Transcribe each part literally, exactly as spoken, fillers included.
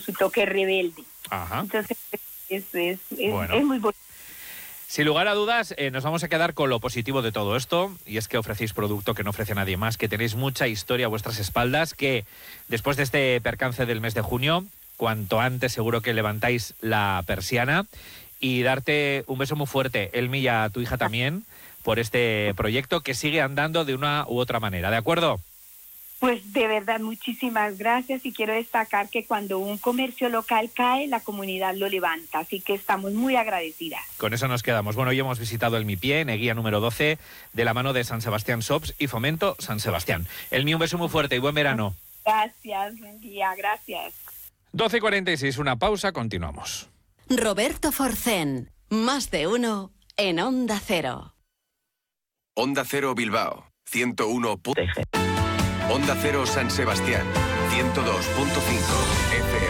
su toque rebelde. Ajá. Entonces, es, es, es, Bueno. es muy bonito. Sin lugar a dudas, eh, nos vamos a quedar con lo positivo de todo esto, y es que ofrecéis producto que no ofrece nadie más, que tenéis mucha historia a vuestras espaldas, que después de este percance del mes de junio, cuanto antes seguro que levantáis la persiana, y darte un beso muy fuerte, Elmi, y a tu hija también, por este proyecto que sigue andando de una u otra manera, ¿de acuerdo? Pues de verdad, muchísimas gracias, y quiero destacar que cuando un comercio local cae, la comunidad lo levanta, así que estamos muy agradecidas. Con eso nos quedamos. Bueno, hoy hemos visitado el Mi Pie, Neguía número doce, de la mano de San Sebastián Shops y Fomento San Sebastián. Elmi, un beso muy fuerte y buen verano. Gracias, buen día, gracias. doce y cuarenta y seis, una pausa, continuamos. Roberto Forcén, más de uno en Onda Cero. Onda Cero Bilbao, ciento uno. Onda Cero San Sebastián, ciento dos punto cinco F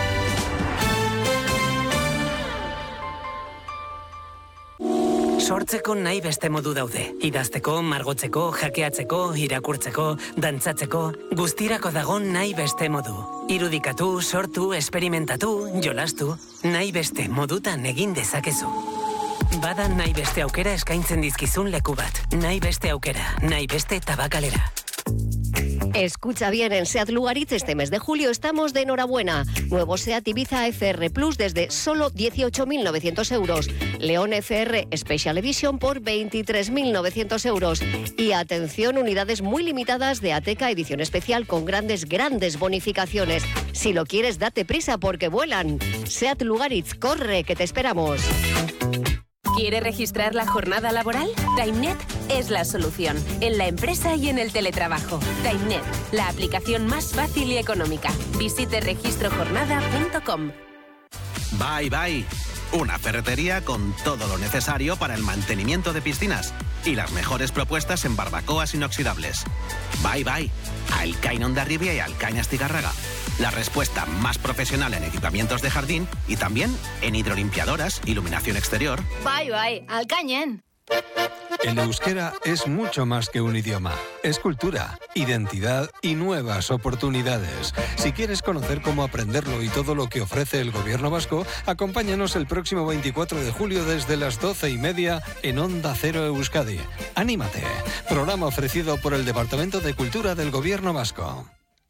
M. Sortzeko nahi beste modu daude. Idazteko, margotzeko, jakeatzeko, irakurtzeko, dantzatzeko, guztirako dago nahi beste modu. Irudikatu, sortu, esperimentatu, jolastu, nahi beste modutan egin dezakezu. Bada nahi beste aukera eskaintzen dizkizun leku bat. Nahi beste aukera, nahi beste tabakalera. Escucha bien, en SEAT Lugaritz este mes de julio estamos de enhorabuena. Nuevo SEAT Ibiza F R Plus desde solo dieciocho mil novecientos euros. León F R Special Edition por veintitrés mil novecientos euros. Y atención, unidades muy limitadas de Ateca edición especial con grandes, grandes bonificaciones. Si lo quieres, date prisa porque vuelan. SEAT Lugaritz, corre, que te esperamos. ¿Quiere registrar la jornada laboral? TimeNet es la solución, en la empresa y en el teletrabajo. TimeNet, la aplicación más fácil y económica. Visite registro jornada punto com. Bye Bye, una ferretería con todo lo necesario para el mantenimiento de piscinas y las mejores propuestas en barbacoas inoxidables. Bye Bye, Alcain Hondarribia y Alcain Astigarraga. La respuesta más profesional en equipamientos de jardín y también en hidrolimpiadoras, iluminación exterior. Bye bye, Alcañen. El euskera es mucho más que un idioma. Es cultura, identidad y nuevas oportunidades. Si quieres conocer cómo aprenderlo y todo lo que ofrece el gobierno vasco, acompáñanos el próximo veinticuatro de julio desde las doce y media en Onda Cero Euskadi. ¡Anímate! Programa ofrecido por el Departamento de Cultura del Gobierno Vasco.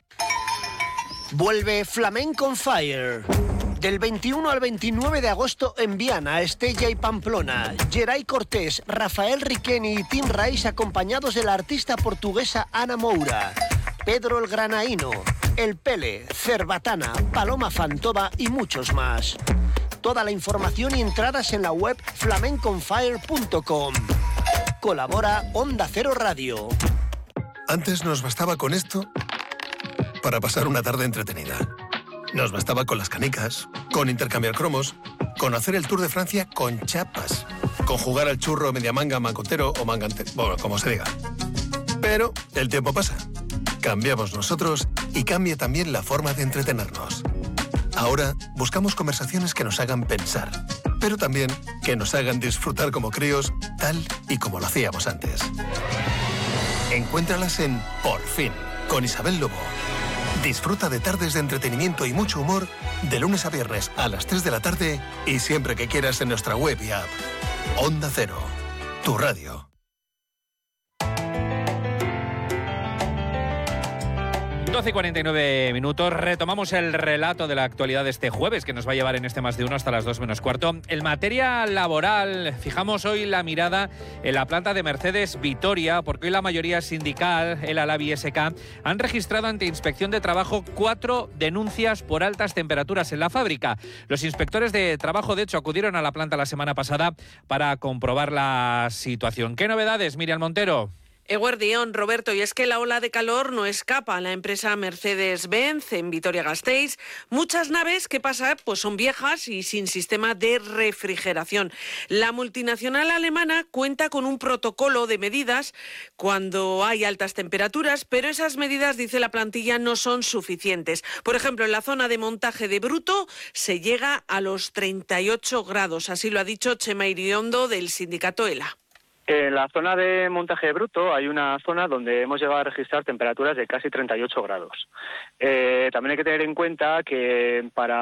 Vuelve Flamenco on Fire. Del veintiuno al veintinueve de agosto en Viana, Estella y Pamplona. Geray Cortés, Rafael Riqueni y Tim Rice acompañados de la artista portuguesa Ana Moura. Pedro el Granaíno, El Pele, Cerbatana, Paloma Fantova y muchos más. Toda la información y entradas en la web flamenco on fire punto com. Colabora Onda Cero Radio. Antes nos bastaba con esto para pasar una tarde entretenida. Nos bastaba con las canicas, con intercambiar cromos, con hacer el Tour de Francia con chapas, con jugar al churro media manga, mancotero o mangante, bueno, como se diga. Pero el tiempo pasa. Cambiamos nosotros y cambia también la forma de entretenernos. Ahora buscamos conversaciones que nos hagan pensar, pero también que nos hagan disfrutar como críos, tal y como lo hacíamos antes. Encuéntralas en Por Fin, con Isabel Lobo. Disfruta de tardes de entretenimiento y mucho humor de lunes a viernes a las tres de la tarde y siempre que quieras en nuestra web y app. Onda Cero, tu radio. doce y cuarenta y nueve minutos, retomamos el relato de la actualidad de este jueves que nos va a llevar en este más de uno hasta las dos menos cuarto. En materia laboral, fijamos hoy la mirada en la planta de Mercedes Vitoria, porque hoy la mayoría sindical, el Alabi S K, han registrado ante Inspección de Trabajo cuatro denuncias por altas temperaturas en la fábrica. Los inspectores de trabajo, de hecho, acudieron a la planta la semana pasada para comprobar la situación. ¿Qué novedades, Miriam Montero? Eguerdión, Roberto, y es que la ola de calor no escapa a la empresa Mercedes-Benz en Vitoria-Gasteiz. Muchas naves, ¿qué pasa? Pues son viejas y sin sistema de refrigeración. La multinacional alemana cuenta con un protocolo de medidas cuando hay altas temperaturas, pero esas medidas, dice la plantilla, no son suficientes. Por ejemplo, en la zona de montaje de bruto se llega a los treinta y ocho grados, así lo ha dicho Chema Iriondo del sindicato ELA. En la zona de montaje bruto hay una zona donde hemos llegado a registrar temperaturas de casi treinta y ocho grados. Eh, también hay que tener en cuenta que para